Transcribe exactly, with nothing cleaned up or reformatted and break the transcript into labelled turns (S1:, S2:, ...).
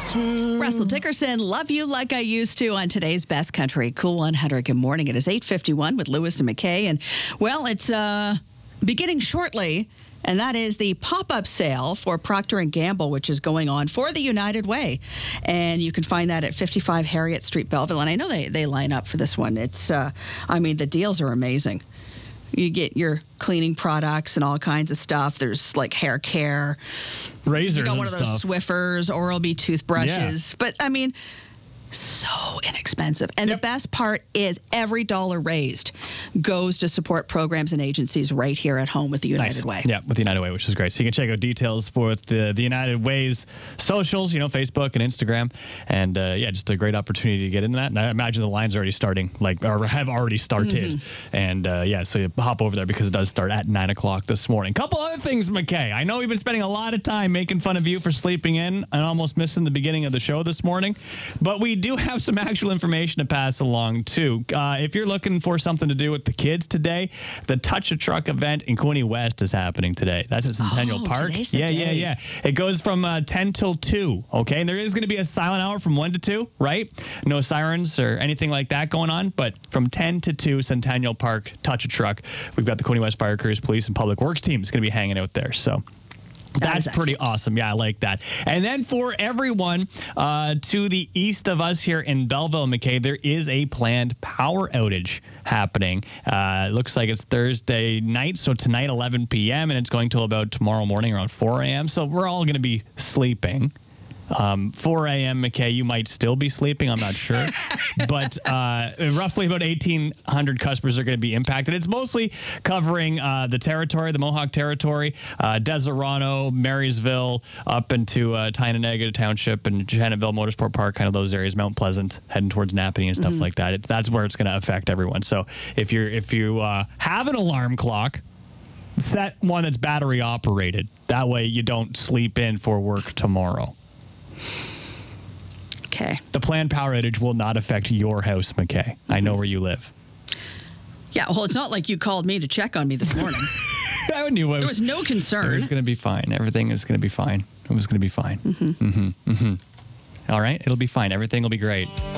S1: Russell Dickerson, Love You Like I Used To on today's Best Country. Cool one hundred. Good morning. It is eight fifty-one with Lewis and McKay. And, well, it's uh, beginning shortly, and that is the pop-up sale for Procter and Gamble, which is going on for the United Way. And you can find that at fifty-five Harriet Street, Belleville. And I know they, they line up for this one. It's, uh, I mean, the deals are amazing. You get your cleaning products and all kinds of stuff. There's like hair care.
S2: Razors
S1: You got
S2: and
S1: one of those
S2: stuff.
S1: Swiffers, Oral-B toothbrushes.
S2: Yeah.
S1: But, I mean, so inexpensive. And
S2: Yep.
S1: the best part is every dollar raised goes to support programs and agencies right here at home with the United
S2: Nice.
S1: Way.
S2: Yeah, with the United Way, which is great. So you can check out details for the, the United Way's socials, you know, Facebook and Instagram. And, uh, yeah, just a great opportunity to get into that. And I imagine the line's already starting, like, or have already started.
S1: Mm-hmm.
S2: And, uh, yeah, so you hop over there because it does start at nine o'clock this morning. Couple other things, McKay. I know we've been spending a lot of time making fun of you for sleeping in and almost missing the beginning of the show this morning. But we do have some actual information to pass along, too. Uh, if you're looking for something to do with the kids today, the Touch a Truck event in Quinte West is happening today. That's at Centennial
S1: Oh,
S2: Park.
S1: today's the
S2: yeah, yeah,
S1: day.
S2: yeah. It goes from uh, ten till two, okay? And there is going to be a silent hour from one to two, right? No sirens or anything like that going on, but from ten to two, Centennial Park, Touch a Truck. We've got the Quinte West Fire Crews, Police, and Public Works team is going to be hanging out there, so...
S1: That
S2: That's
S1: is
S2: pretty
S1: excellent.
S2: awesome. Yeah, I like that. And then for everyone uh, to the east of us here in Belleville, McKay, there is a planned power outage happening. Uh, it looks like it's Thursday night, so tonight, eleven p.m., and it's going till about tomorrow morning around four a.m., so we're all going to be sleeping. Um, four a.m., McKay, you might still be sleeping. I'm not sure. But uh, roughly about eighteen hundred customers are going to be impacted. It's mostly covering uh, the territory, the Mohawk territory, uh, Deserano, Marysville, up into uh, Tynanega Township and Shannonville Motorsport Park, kind of those areas, Mount Pleasant, heading towards Napanee and stuff
S1: Mm-hmm.
S2: like that. It's, that's where it's going to affect everyone. So if you're if you uh, have an alarm clock, set one that's battery operated. That way you don't sleep in for work tomorrow.
S1: Okay.
S2: The planned power outage will not affect your house, McKay. I know where you live.
S1: Yeah, well, it's not like you called me to check on me this morning.
S2: I knew it
S1: There
S2: was,
S1: was no
S2: it
S1: concern.
S2: was going to be fine. Everything is going to be fine. It was going to be fine.
S1: Mm-hmm.
S2: Mm-hmm. Mm-hmm. All right? It'll be fine. Everything will be great.